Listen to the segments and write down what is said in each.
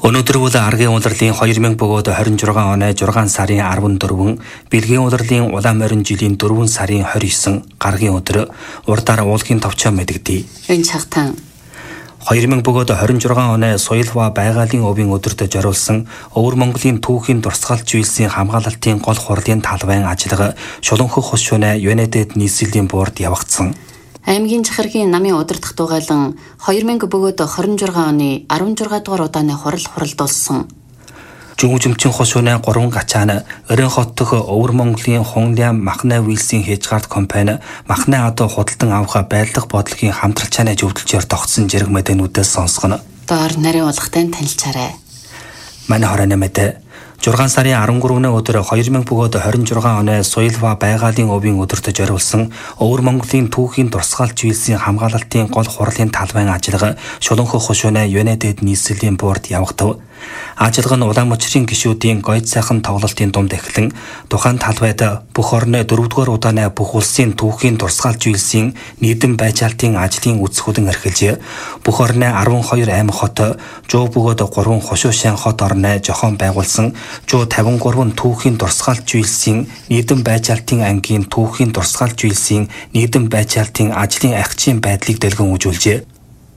Өнөөдөр бол аргийн улирлын 2026 оны 6 сарын 14, бэлгийн улирлын улаан морин жилийн 4 сарын 29 гаргийн өдөр урдаар уулгийн товчоо мэдэгдэв. Энэ цагтаа 2026 оны соёл ба байгалийн өвийн өдөрт зориулсан Өвөр Монголын түүхийн дурсгалж үйлсийн хамгаалалтын гол хурлын талбайн ажиллагаа Шулуунхөх хос шөнө Юнайтед нийслэлийн боорд явагдсан. аймгийн захиргийн намын удирдах дугаалan 2026 оны 16 дугаар удааны хурал хуралдуулсан. Жүмжимчин хос шөнө 3 гачаана Өрөн хот дох Өвөр Монголын Хунлям Махна Вилсийн Хежгард компани Махна адуу худалдан авах байлдах бодлогын хамтралчааны зөвлөлчөөр тогтсон зэрэг мэдээнүүдээс сонсгоно. Доор нарийн улгатай танилцаарай. Манай хорооны мэдээ 6 сарын 13-ны өдөр 2026 оны соёл ба байгалийн өвийн өдөрт зориулсан Өвөр Монголын түүхийн дурсгалж үйлсийн хамгаалалтын гол хурлын талбайн ажиллагаа Шулуунхөх хос шөнө Юнайтед нийслэлийн боорд явагдав. Ажиллагаа нь улаан мочрын гишүүдийн гойд сайхан тоглолтын дунд эхлэн тухайн талбайд бүх орны 4-р удааны бүх улсын түүхийн дурсгалж үйлсийн нийтэм байжаалтын ажлын үсгүүдэн эрхэлж бүх орны 12 аймаг хот, 100 бөгөөд 3 хошуушаан хот орны зохион байгуулсан 153 түүхийн дурсгалж үйлсийн нийтэм байжаалтын ангийн түүхийн дурсгалж үйлсийн нийтэм байжаалтын ажлын ахичийн байдлыг дэлгэн үзүүлжээ.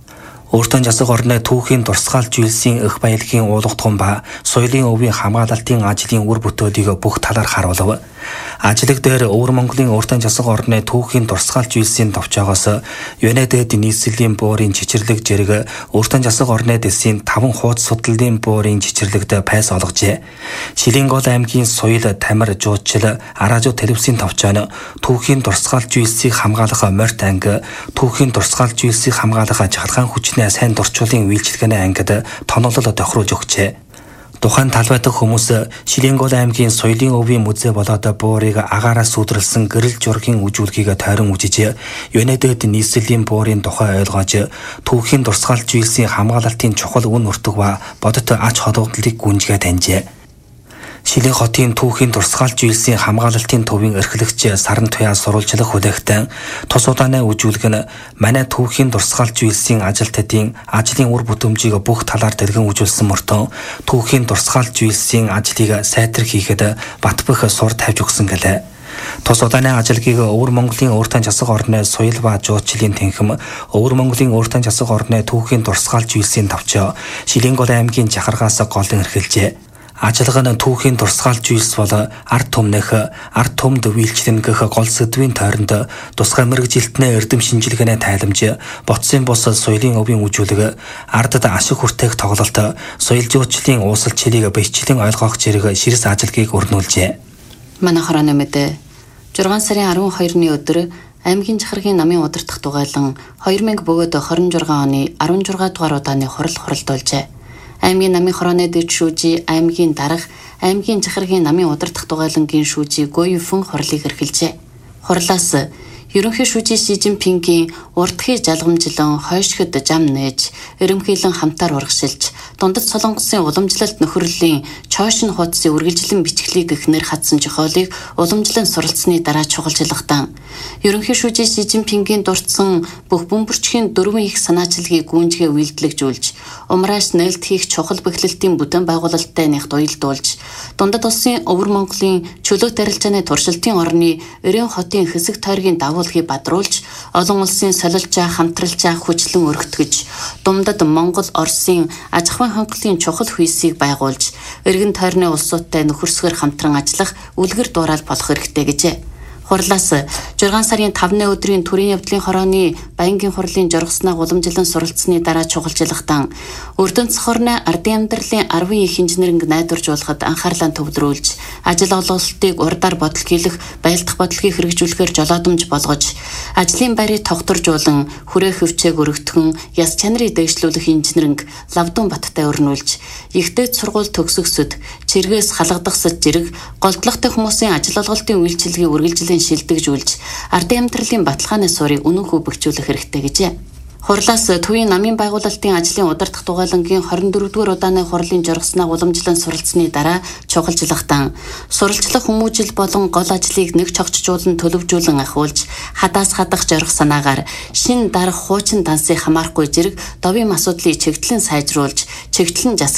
Өөртөө засаг орны түүхийн дурсгалж үйлсийн эх баялагын уулгатган ба соёлын өвийн хамгаалалтын ажлын үр бүтээлийг бүх талаар харуулв. Ажлаг дээр Өвөр Монголын өөртөө засаг орны түүхийн дурсгалж үйлсийн товчоогоос Юнайтед нийслэлийн боорын чичирлэг зэрэг өөртөө засаг орны дэсийн 5 хуудас судлалын боорын чичирлэгт пайс олгожээ. Шилэн гол аймгийн соёл тамир жуучил араажуу телевизийн товчооно түүхийн дурсгалж үйлсийг хамгаалах морьт анги түүхийн дурсгалж үйлсийг хамгаалах жагалгаан хүчний сайн дурчуулын үйлчилгээний ангид тоноолол тохируулж өгчээ. Тухайн талбай дахь хүмүүс Шилэн гол аймгийн соёлын өвийн музей болоод боорыг агаараас сүдрэлсэн гэрэл зургийн үжүүлгийг тойрон үжиж Юнайтед нийслэлийн боорын тухай ойлгож түүхийн дурсгалж үйлсийн хамгаалалтын чухал үн нуртаг ба бодит ач холбогдлыг гүнжгээ таньжээ. Шилэн хотын түүхийн дурсгалж үйлсийн хамгаалалтын төвийн эрхлэгч Саран Туяа сурвалжлах хүлээгтэн тус удааны үжүүлэг нь манай түүхийн дурсгалж үйлсийн ажилтнуудын ажлын үр бүтэмжийг бүх талаар дэлгэн үзүүлсэн мөртөө түүхийн дурсгалж үйлсийн ажлыг сайтар хийхэд батбах сур тавьж өгсөн гэлээ. Тус удааны ажиллагийг Өвөр Монголын өөртөө засаг орны соёл ба жуулчлалын тэнхэм Өвөр Монголын өөртөө засаг орны түүхийн дурсгалж үйлсийн товчоо Шилэн гол аймгийн жахаргаас голон эрхэлжээ. Ажиллагаа нь түүхийн дурсгалж үйлс бол ард түмнэх, ард түмд үйлчлэнгэх гол сэдвийн тойронд тусгай мэргэжилтний эрдэм шинжилгээний тайламж, ботсын бус соёлын өвийн үжүүлэг, ардад ашиг хүртээх тоглолт, соёл жуулчлалын уусалчлалыг бичлэн ойлгох зэрэг ширс ажиллагийг өрнүүлжээ. Манай хорооны мэдээ 6 сарын 12-ны өдөр аймгийн захиргийн намын удирдах дугаалan 2026 оны 16 дугаар удааны хурал хуралдуулжээ. Аймгийн намын хорооны дэд шүүжи, аймгийн дарга, аймгийн захиргийн намын удирдах дугаалангийн шүүжи Гоюфэн хурлыг эрхэлжээ. Хурлаас ерөнхий шүүжи Си Жинпингийн урдхий жалгамжлан хойшиход зам нээж, эрэмхийлэн хамтаар урагшилж, дундад Солонгосын уламжлалт нөхөрлөлийн чоошин хуудсын үргэлжлэн бичглийг эхнэр хатсан жохоолыг уламжлан суралцсны дараа чухалчлагтан ерөнхий шүүжи Си Жинпингийн дурдсан бүх бөмбөрчхийн 4 их санаачилгийг гүнжгээ үйлдэлжүүлж, умрааш нээлт хийх чухал бэхлэлтийн бүтээн байгуулалттай нягт уялдуулж, дундад улсын Өвөр Монголын чөлөөт арилжааны туршилтын орны Өрөн хотын хэсэг тойргийн дагуулгыг бадруулж, олон улсын солилжаа хамтралжаа хүчлэн өргөтгөж, дундад Монгол, Оросын аж ахуйн хонхлын чухал хүйсийг байгуулж, эргэн тойрны улсуудтай нөхөрсгөр хамтран ажиллах үлгэр дуурайл болох хэрэгтэй гэжээ. Хурлаас 6 сарын 5-ны өдрийн төрийн явдлын хорооны баянгийн хурлын жургаснаа уламжлан суралцсны дараа чухалчлагтан Өрдөнцөх орны ардын амьдралын 10 их инженеринг найдваржуулахад анхаарлаа төвлөрүүлж, ажил олголтыг урдаар бодлогийлэх, байлдах бодлогыг хэрэгжүүлэхээр жолоодомж болгож, ажлын байрыг тогтворжуулан, хүрээ хөвчээг өргөтгөн, яс чанарыг дэвшлүүлэх инженеринг Лавдун Баттай өрнүүлж, ихтэй сургууль төгсгсөд чиргээс халагдахсад зэрэг голдлогтой хүмүүсийн ажил олголтын үйлчилгээг үргэлжлэн шилдэгжүүлж, ардын амьдралын баталгааны суурийг үнэн хөвбөгчүүлэх хэрэгтэй гэжээ. Хурлаас төвийн намын байгуулалтын ажлын удирдах дугаалангийн 24-р удааны хурлын жургаснаа уламжлан суралцсны дараа чухалчлагтан суралцлах хүмүүжил болон гол ажлыг нэг чогчжуулан төлөвжүүлэн ахиулж, хадаас хадах жорох санаагаар шин дарах хуучин дансыг хамаарахгүй зэрэг довийн асуудлыг чигтлэн сайжруулж, чигтлэн